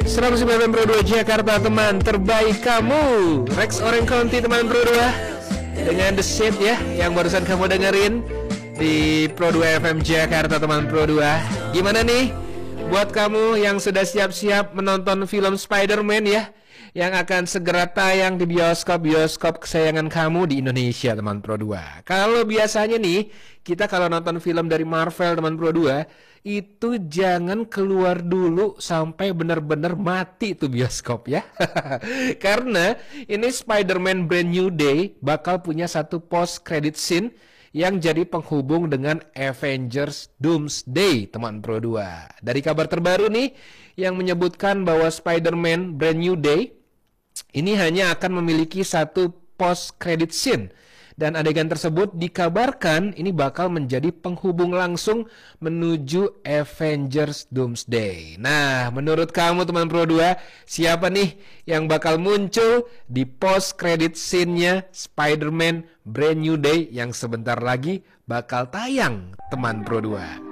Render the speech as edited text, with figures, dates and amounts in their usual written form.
109 Pro 2 Jakarta, teman terbaik kamu. Rex Orange County, teman Pro 2, dengan The Shade ya, yang barusan kamu dengerin di Pro 2 FM Jakarta, teman Pro 2. Gimana nih buat kamu yang sudah siap-siap menonton film Spider-Man ya, yang akan segera tayang di bioskop-bioskop kesayangan kamu di Indonesia, teman Pro 2. Kalau biasanya nih, kita kalau nonton film dari Marvel, teman Pro 2, itu jangan keluar dulu sampai benar-benar mati tuh bioskop ya. Karena ini Spider-Man Brand New Day bakal punya satu post credit scene yang jadi penghubung dengan Avengers Doomsday, teman Pro 2. Dari kabar terbaru nih yang menyebutkan bahwa Spider-Man Brand New Day ini hanya akan memiliki satu post credit scene, dan adegan tersebut dikabarkan ini bakal menjadi penghubung langsung menuju Avengers Doomsday. Nah, menurut kamu teman Pro 2, siapa nih yang bakal muncul di post credit scene-nya Spider-Man Brand New Day yang sebentar lagi bakal tayang, teman Pro 2?